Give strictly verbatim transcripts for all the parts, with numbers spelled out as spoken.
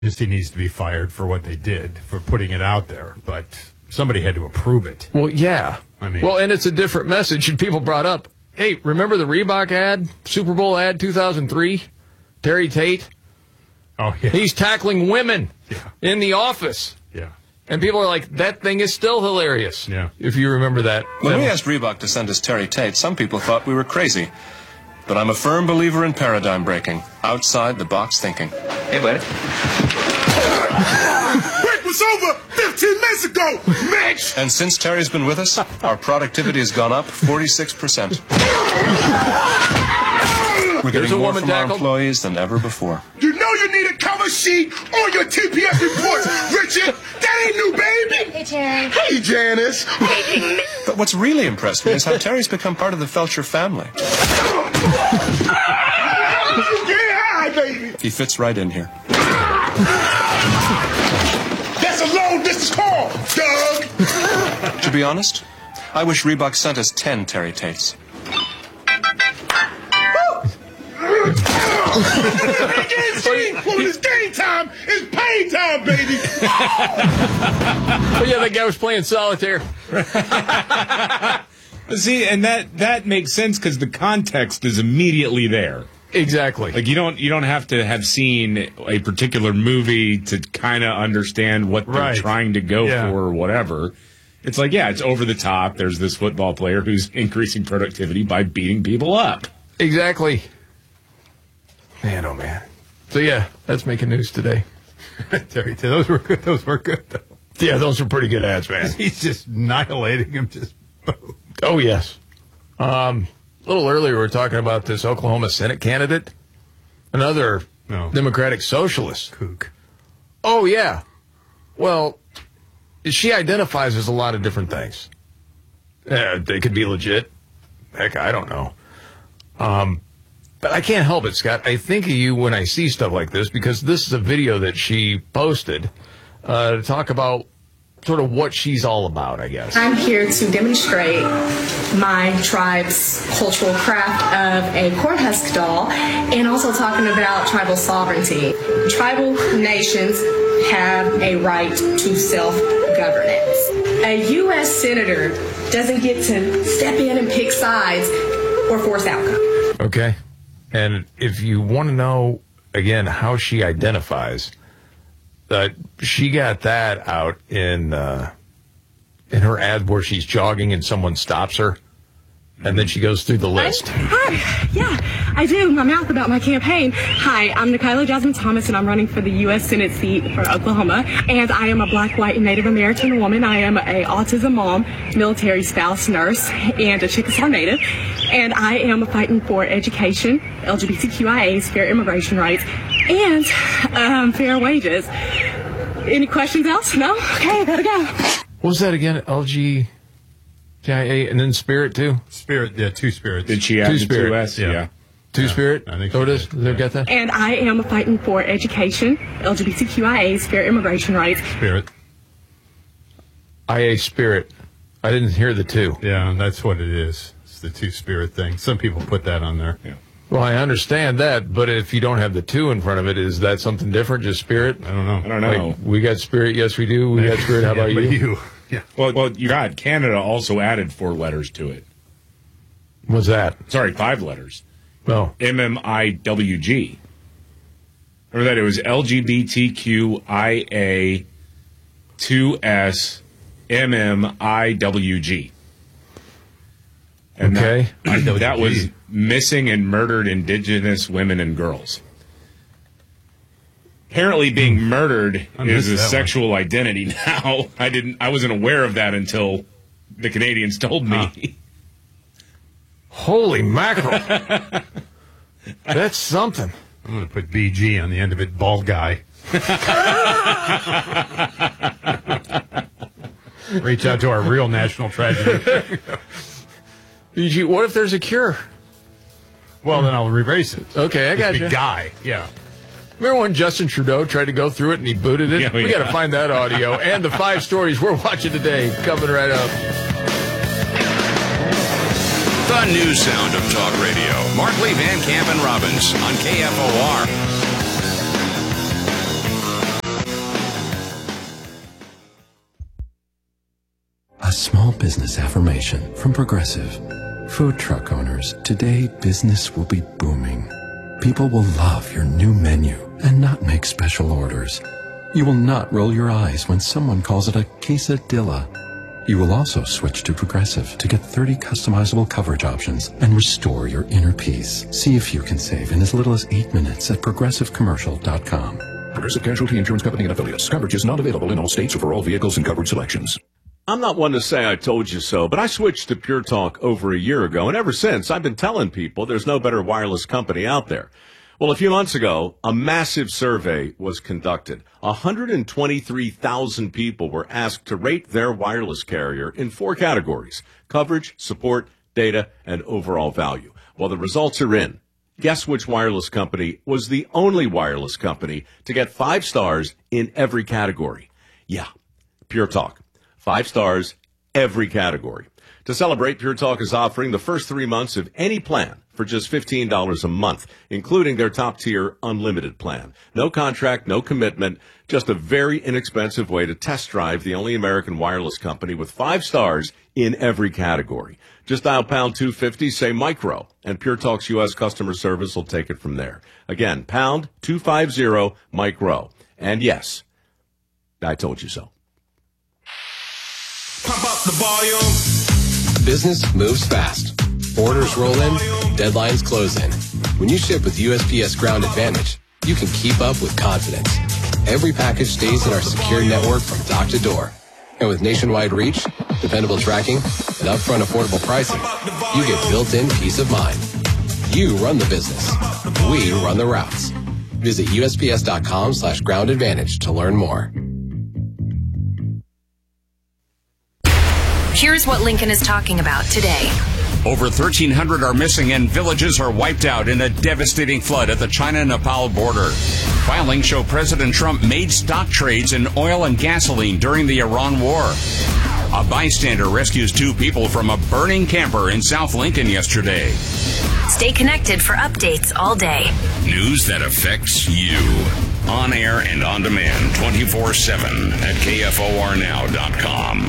Just he needs to be fired for what they did, for putting it out there. But somebody had to approve it. Well, yeah. I mean, well, and it's a different message. And people brought up, hey, remember the Reebok ad, Super Bowl ad two thousand three? Terry Tate? Oh, yeah. He's tackling women yeah. in the office. Yeah. And people are like, that thing is still hilarious. Yeah. If you remember that. When we asked Reebok to send us Terry Tate, some people thought we were crazy. But I'm a firm believer in paradigm breaking, outside the box thinking. Hey, buddy. Break was over fifteen minutes ago, Mitch! And since Terry's been with us, our productivity has gone up forty-six percent. We're getting more from our employees than ever before. You know you need a cover sheet on your T P S reports, Richard! That ain't new, baby! Hey, Terry. Hey, Janice! But what's really impressed me is how Terry's become part of the Felcher family. Yeah, baby! He fits right in here. That's a long distance call, Doug! To be honest, I wish Reebok sent us ten Terry Tates. When it's game time, it's pay time, baby! Oh, yeah, that guy was playing solitaire. See, and that, that makes sense because the context is immediately there. Exactly. Like you don't you don't have to have seen a particular movie to kind of understand what they're right. trying to go yeah. for or whatever. It's like, yeah, it's over the top. There's this football player who's increasing productivity by beating people up. Exactly. Man, oh man. So yeah, that's making news today. Terry, those were good. Those were good, though. Yeah, those were pretty good ads, man. He's just annihilating him. Just boom. Oh yes. Um, a little earlier we were talking about this Oklahoma Senate candidate, another no. Democratic socialist. Kook. Oh yeah. Well, she identifies as a lot of different things. Yeah, they could be legit. Heck, I don't know. Um. But I can't help it, Scott. I think of you when I see stuff like this because this is a video that she posted uh, to talk about sort of what she's all about, I guess. I'm here to demonstrate my tribe's cultural craft of a corn husk doll and also talking about tribal sovereignty. Tribal nations have a right to self-governance. A U S senator doesn't get to step in and pick sides or force outcomes. Okay. And if you want to know, again, how she identifies, uh, she got that out in uh, in her ad where she's jogging and someone stops her, and then she goes through the list. Hi. Yeah, I do. My mouth about my campaign. Hi, I'm Nikayla Jasmine Thomas, and I'm running for the U S Senate seat for Oklahoma. And I am a black, white, and Native American woman. I am a autism mom, military spouse, nurse, and a Chickasaw Native. And I am fighting for education, L G B T Q I As, fair immigration rights, and um, fair wages. Any questions else? No? Okay, gotta go. What was that again? L G B T I A and then Spirit, too? Spirit, yeah, two spirits. Did she add two the spirit. two S? Yeah. yeah. Two yeah, Spirit? I think so so it is? Did they get that? And I am fighting for education, L G B T Q I As, fair immigration rights. Spirit. I A Spirit. I didn't hear the two. Yeah, that's what it is. It's the two spirit thing. Some people put that on there. Yeah. Well, I understand that, but if you don't have the two in front of it, is that something different? Just Spirit? I don't know. I don't know. Like, we got Spirit, yes we do. We got Spirit, how yeah, about but you? you? Yeah. Well, well, you got Canada also added four letters to it. What's that? Sorry, five letters. Oh. M M I W G. Remember that? It was L G B T Q I A two S M M I W G. And Okay. That, that was missing and murdered Indigenous women and girls. Apparently, being murdered I is a missed that sexual one. identity now. I didn't. I wasn't aware of that until the Canadians told me. Huh. Holy mackerel. That's something. I'm going to put B G on the end of it. Bald guy. Reach out to our real national tragedy. B G, what if there's a cure? Well, then I'll erase it. Okay, I got Just you. be guy. Yeah. Remember when Justin Trudeau tried to go through it and he booted it? Yeah, we yeah. got to find that audio and the five stories we're watching today coming right up. The new sound of talk radio. Markley, Van Camp, and Robbins on K F O R. A small business affirmation from Progressive. Food truck owners, today business will be booming. People will love your new menu and not make special orders. You will not roll your eyes when someone calls it a quesadilla. You will also switch to Progressive to get thirty customizable coverage options and restore your inner peace. See if you can save in as little as eight minutes at progressive commercial dot com. Progressive Casualty Insurance Company and Affiliates. Coverage is not available in all states or for all vehicles and coverage selections. I'm not one to say I told you so, but I switched to Pure Talk over a year ago, and ever since, I've been telling people there's no better wireless company out there. Well, a few months ago, a massive survey was conducted. one hundred twenty-three thousand people were asked to rate their wireless carrier in four categories: coverage, support, data, and overall value. Well, the results are in. Guess which wireless company was the only wireless company to get five stars in every category? Yeah, Pure Talk. Five stars, every category. To celebrate, Pure Talk is offering the first three months of any plan for just fifteen dollars a month, including their top-tier unlimited plan. No contract, no commitment, just a very inexpensive way to test drive the only American wireless company with five stars in every category. Just dial pound two fifty, say micro, and Pure Talk's U S customer service will take it from there. Again, pound two fifty, micro. And yes, I told you so. Pump up the volume. Business moves fast. Orders roll in, deadlines close in. When you ship with U S P S Ground Advantage, you can keep up with confidence. Every package stays in our secure network from dock to door. And with nationwide reach, dependable tracking, and upfront affordable pricing, you get built-in peace of mind. You run the business. We run the routes. Visit U S P S dot com slash ground advantage to learn more. Here's what Lincoln is talking about today. Over thirteen hundred are missing and villages are wiped out in a devastating flood at the China-Nepal border. Filings show President Trump made stock trades in oil and gasoline during the Iran war. A bystander rescues two people from a burning camper in South Lincoln yesterday. Stay connected for updates all day. News that affects you. On air and on demand twenty-four seven at K F O R now dot com.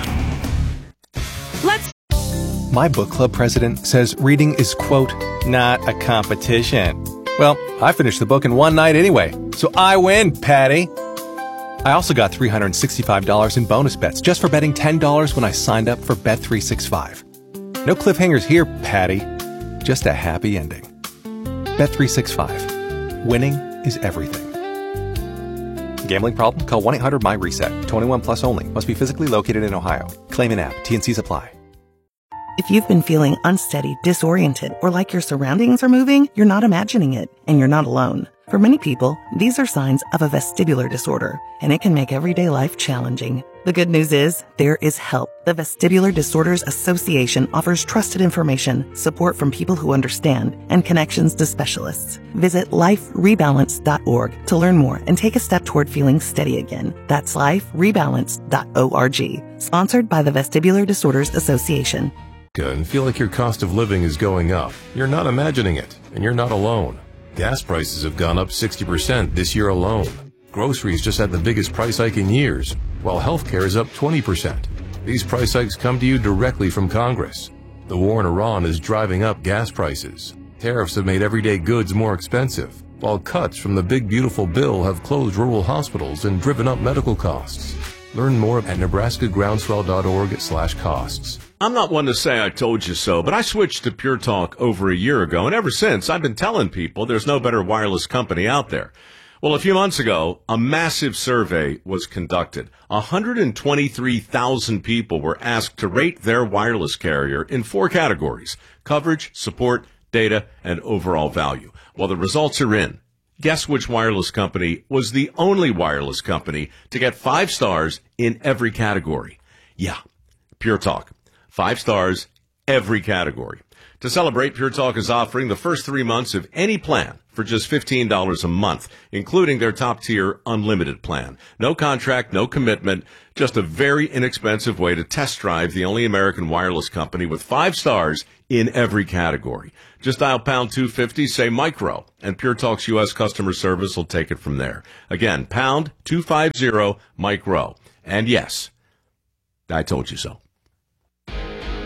Let's My book club president says reading is, quote, not a competition. Well, I finished the book in one night anyway, so I win, Patty. I also got three hundred sixty-five dollars in bonus bets just for betting ten dollars when I signed up for Bet three sixty-five. No cliffhangers here, Patty. Just a happy ending. Bet three sixty-five. Winning is everything. Gambling problem? Call one eight hundred my reset. twenty-one plus only. Must be physically located in Ohio. Claim an app. T and Cs apply. If you've been feeling unsteady, disoriented, or like your surroundings are moving, you're not imagining it, and you're not alone. For many people, these are signs of a vestibular disorder, and it can make everyday life challenging. The good news is, there is help. The Vestibular Disorders Association offers trusted information, support from people who understand, and connections to specialists. Visit life rebalance dot org to learn more and take a step toward feeling steady again. That's life rebalance dot org. Sponsored by the Vestibular Disorders Association. And feel like your cost of living is going up. You're not imagining it, and you're not alone. Gas prices have gone up sixty percent this year alone. Groceries just had the biggest price hike in years, while healthcare is up twenty percent. These price hikes come to you directly from Congress. The war in Iran is driving up gas prices. Tariffs have made everyday goods more expensive, while cuts from the big beautiful bill have closed rural hospitals and driven up medical costs. Learn more at nebraska groundswell dot org slash costs. I'm not one to say I told you so, but I switched to Pure Talk over a year ago, and ever since, I've been telling people there's no better wireless company out there. Well, a few months ago, a massive survey was conducted. one hundred twenty-three thousand people were asked to rate their wireless carrier in four categories: coverage, support, data, and overall value. Well, the results are in. Guess which wireless company was the only wireless company to get five stars in every category? Yeah, Pure Talk. Five stars, every category. To celebrate, Pure Talk is offering the first three months of any plan for just fifteen dollars a month, including their top-tier unlimited plan. No contract, no commitment, just a very inexpensive way to test drive the only American wireless company with five stars in every category. Just dial pound two fifty, say micro, and Pure Talk's U S customer service will take it from there. Again, pound two fifty, micro. And yes, I told you so.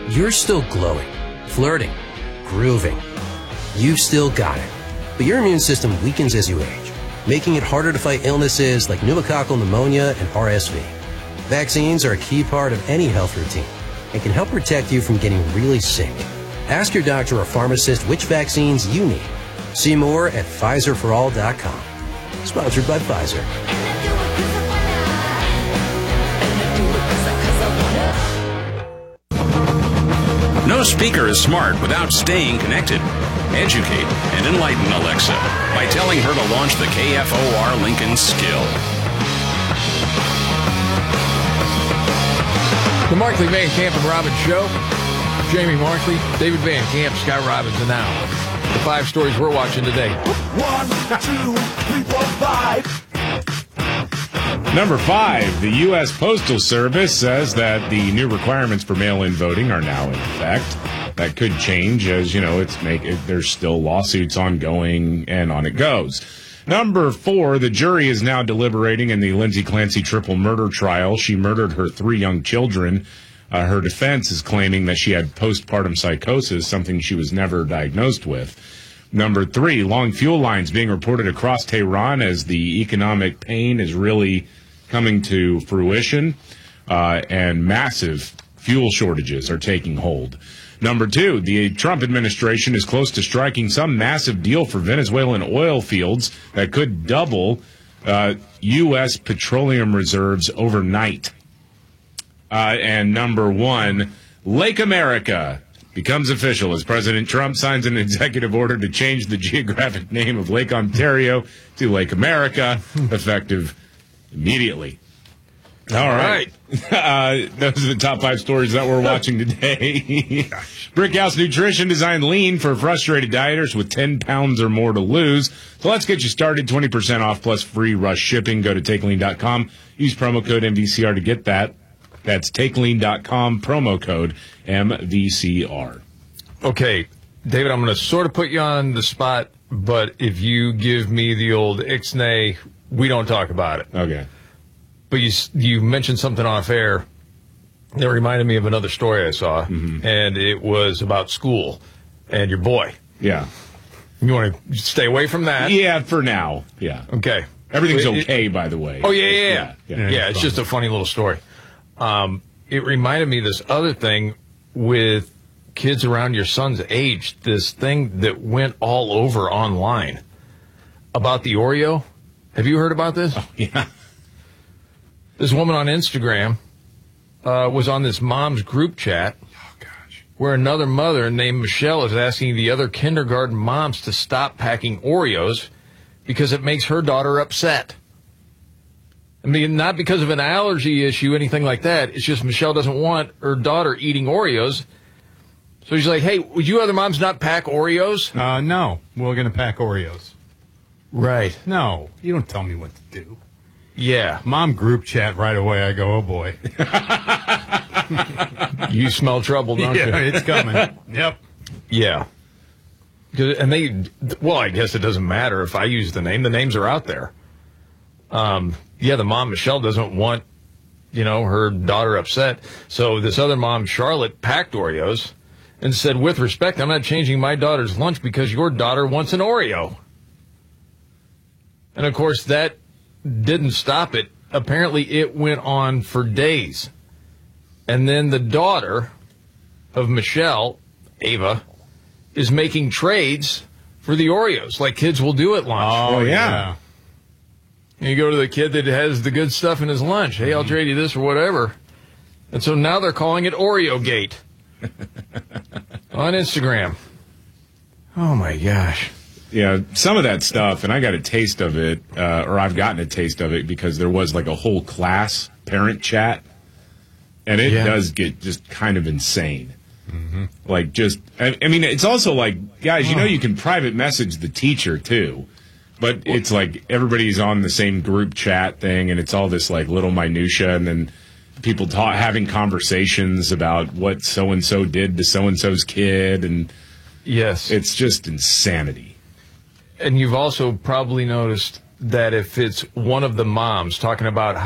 You're still glowing, flirting, grooving. You've still got it. But your immune system weakens as you age, making it harder to fight illnesses like pneumococcal pneumonia and R S V. Vaccines are a key part of any health routine and can help protect you from getting really sick. Ask your doctor or pharmacist which vaccines you need. See more at Pfizer for all dot com. Sponsored by Pfizer. No speaker is smart without staying connected. Educate and enlighten Alexa by telling her to launch the K F O R Lincoln Skill. The Markley, Van Camp, and Robbins Show. Jamie Markley, David Van Camp, Scott Robbins, and now the five stories we're watching today. One, two, three, four, five. Number five, the U S Postal Service says that the new requirements for mail-in voting are now in effect. That could change as, you know, it's make it, there's still lawsuits ongoing, and on it goes. Number four, the jury is now deliberating in the Lindsay Clancy triple murder trial. She murdered her three young children. Uh, her defense is claiming that she had postpartum psychosis, something she was never diagnosed with. Number three, long fuel lines being reported across Tehran as the economic pain is really coming to fruition, uh, and massive fuel shortages are taking hold. Number two, the Trump administration is close to striking some massive deal for Venezuelan oil fields that could double uh, U S petroleum reserves overnight. Uh, and number one, Lake America becomes official as President Trump signs an executive order to change the geographic name of Lake Ontario to Lake America, effective immediately. All right. Uh, those are the top five stories that we're watching today. Brickhouse Nutrition designed lean for frustrated dieters with ten pounds or more to lose. So let's get you started. twenty percent off plus free rush shipping. Go to take lean dot com. Use promo code M V C R to get that. That's take lean dot com, promo code M V C R. Okay, David, I'm going to sort of put you on the spot, but if you give me the old ixnay, we don't talk about it. Okay. But you you mentioned something off air that reminded me of another story I saw, mm-hmm. and it was about school and your boy. Yeah. You want to stay away from that? Yeah, for now. Yeah. Okay. Everything's It- it- okay, by the way. Oh, yeah, yeah, yeah. Yeah, Yeah, yeah. yeah, it's just a funny little story. Um, it reminded me of this other thing with kids around your son's age, this thing that went all over online about the Oreo. Have you heard about this? Oh, yeah. This woman on Instagram uh, was on this mom's group chat where another mother named Michelle is asking the other kindergarten moms to stop packing Oreos because it makes her daughter upset. I mean, not because of an allergy issue, anything like that. It's just Michelle doesn't want her daughter eating Oreos. So she's like, hey, would you other moms not pack Oreos? Uh, no, we're going to pack Oreos. Right. No, you don't tell me what to do. Yeah. Mom group chat right away. I go, oh boy. You smell trouble, don't you? Yeah, it's coming. Yep. Yeah. 'Cause- And they, well, I guess it doesn't matter if I use the name. The names are out there. Um, yeah, the mom, Michelle, doesn't want, you know, her daughter upset. So this other mom, Charlotte, packed Oreos and said, with respect, I'm not changing my daughter's lunch because your daughter wants an Oreo. And, of course, that didn't stop it. Apparently, it went on for days. And then the daughter of Michelle, Ava, is making trades for the Oreos like kids will do at lunch. Oh, yeah. You go to the kid that has the good stuff in his lunch. Hey, I'll trade you this or whatever. And so now they're calling it Oreo Gate on Instagram. Oh, my gosh. Yeah, some of that stuff, and I got a taste of it, uh, or I've gotten a taste of it because there was like a whole class parent chat, and it Yeah. does get just kind of insane. Like, just, I, I mean, it's also like, guys, you know, you can private message the teacher too, but it's like everybody's on the same group chat thing, and it's all this like little minutia, and then people talk, having conversations about what so and so did to so and so's kid, and yes, it's just insanity. And you've also probably noticed that if it's one of the moms talking about